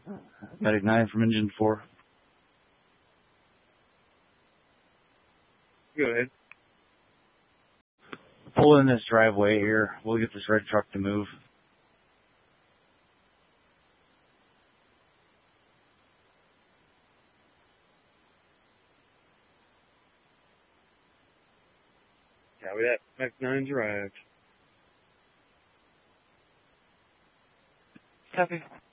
Medic 9 from Engine 4. Go ahead. Pull in this driveway here. We'll get this red truck to move. Copy that. Medic 9's arrived. Copy.